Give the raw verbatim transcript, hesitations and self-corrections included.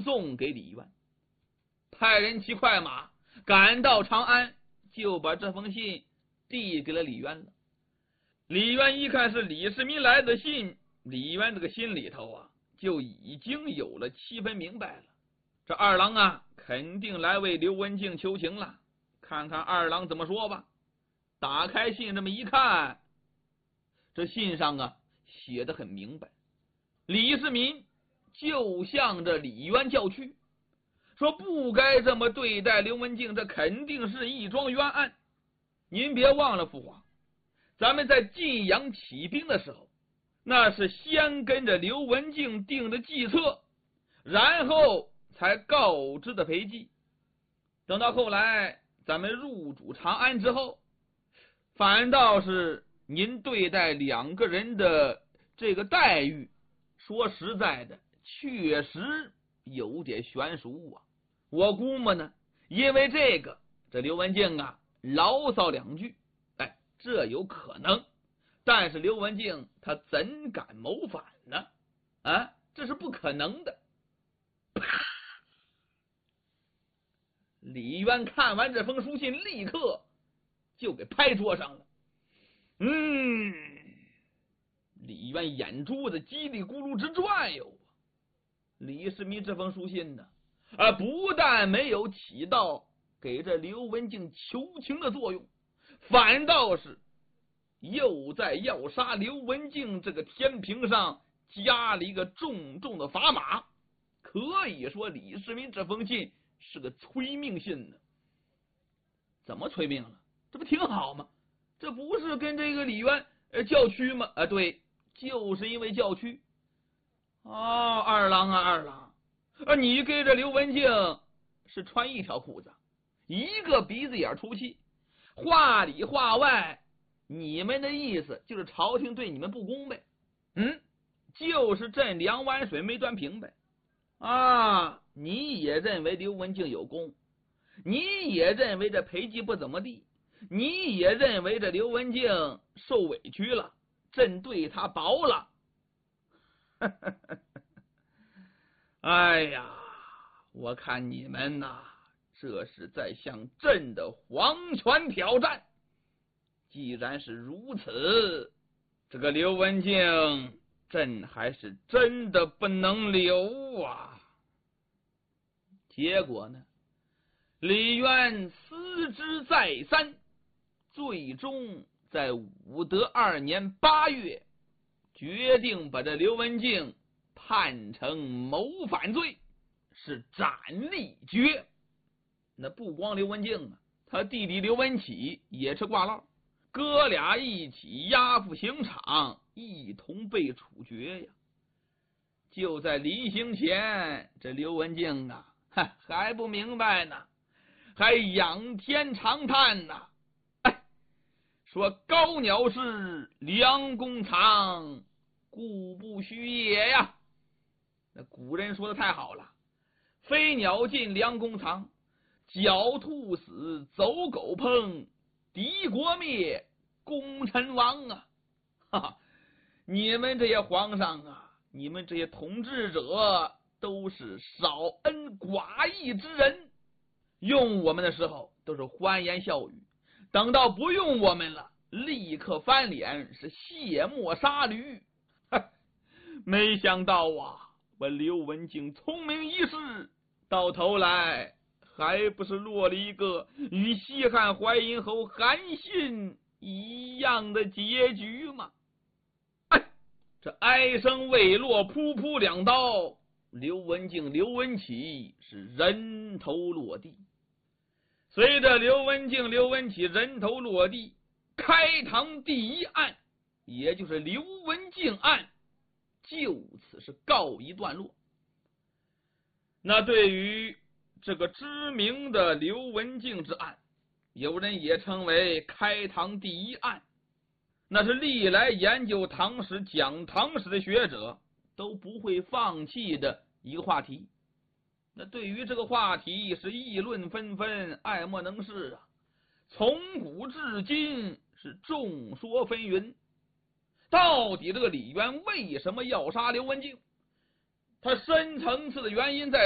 送给李渊，派人骑快马赶到长安，就把这封信递给了李渊了。李渊一看是李世民来的信，李渊这个心里头啊就已经有了七分明白了，这二郎啊肯定来为刘文静求情了，看看二郎怎么说吧。打开信这么一看，这信上啊写得很明白，李世民就向着李渊叫屈，说不该这么对待刘文静，这肯定是一桩冤案。您别忘了父皇，咱们在晋阳起兵的时候，那是先跟着刘文静定的计策，然后才告知的裴寂。等到后来咱们入主长安之后，反倒是您对待两个人的这个待遇，说实在的确实有点悬殊啊。我估摸呢，因为这个这刘文静啊牢骚两句，哎，这有可能，但是刘文静他怎敢谋反呢？啊，这是不可能的。李渊看完这封书信，立刻就给拍桌上了。嗯，李渊眼珠子叽里咕噜直转悠啊。李世民这封书信呢，啊，不但没有起到给这刘文静求情的作用，反倒是又在要杀刘文静这个天平上加了一个重重的砝码。可以说李世民这封信是个催命信呢。怎么催命了？这不挺好吗？这不是跟这个李渊呃叫屈吗？啊，对，就是因为叫屈。哦，二郎啊，二郎啊，你跟着刘文静是穿一条裤子，一个鼻子眼出气，话里话外，你们的意思就是朝廷对你们不公呗？嗯，就是朕两碗水没端平呗。啊，你也认为刘文静有功，你也认为这裴寂不怎么地，你也认为这刘文静受委屈了，朕对他薄了。哎呀，我看你们呐，这是在向朕的皇权挑战。既然是如此，这个刘文静朕还是真的不能留啊。结果呢，李渊思之再三，最终在武德二年八月决定把这刘文静判成谋反罪，是斩立决。那不光刘文静啊，他弟弟刘文起也是挂落，哥俩一起押赴刑场，一同被处决呀。就在临行前，这刘文静啊还不明白呢，还仰天长叹呐，哎，说高鸟是良弓藏，故不虚也呀。那古人说的太好了，飞鸟尽，良弓藏，狡兔死，走狗烹，敌国灭，功臣亡啊！哈哈，你们这些皇上啊，你们这些统治者都是少恩寡义之人，用我们的时候都是欢言笑语，等到不用我们了，立刻翻脸，是卸磨杀驴。没想到啊，我刘文静聪明一世，到头来还不是落了一个与西汉淮阴侯韩信一样的结局吗？哎，这哀声未落，噗噗两刀，刘文静、刘文起是人头落地。随着刘文静、刘文起人头落地，开堂第一案，也就是刘文静案，就此是告一段落。那对于这个知名的刘文静之案，有人也称为开堂第一案，那是历来研究唐史、讲唐史的学者都不会放弃的一个话题。那对于这个话题是议论纷纷，爱莫能视啊，从古至今是众说纷纭。到底这个李渊为什么要杀刘文静？他深层次的原因在